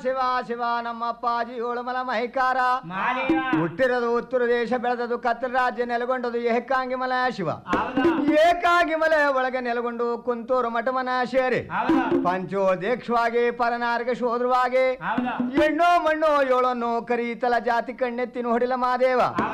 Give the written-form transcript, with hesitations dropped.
ಶಿವ ಶಿವ ನಮ್ಮ ಅಪ್ಪಾಜಿ ಏಳುಮಲ ಮಹಿಕಾರ ಹುಟ್ಟಿರೋದು ಉತ್ತರ ದೇಶ ಬೆಳೆದದು ಕತ್ತಲ ರಾಜ್ಯ ನೆಲೆಗೊಂಡದು ಏಕಾಂಗಿ ಮಲ ಶಿವ ಏಕಾಂಗಿ ಮಲೆ ಒಳಗೆ ನೆಲೆಗೊಂಡು ಕುಂತೂರು ಮಠಮನ ಸೇರಿ ಪಂಚೋದೇಕ್ಷವಾಗಿ ಪರನಾರಿಗೆ ಶೋಧವಾಗಿ ಹೆಣ್ಣೋ ಮಣ್ಣೋ ಏಳನ್ನು ಕರೀತಲ ಜಾತಿ ಕಣ್ಣೆತ್ತಿ ಹೊಡಿಲ ಮಾದೇವ